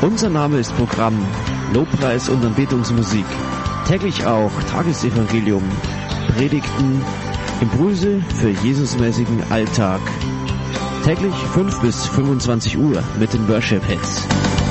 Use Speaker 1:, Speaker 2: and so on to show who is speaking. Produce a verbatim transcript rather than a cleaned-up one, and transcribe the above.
Speaker 1: Unser Name ist Programm, Lobpreis und Anbetungsmusik. Täglich auch Tagesevangelium, Predigten, Impulse für Jesusmäßigen Alltag. Täglich fünf bis fünfundzwanzig Uhr mit den Worship Hits.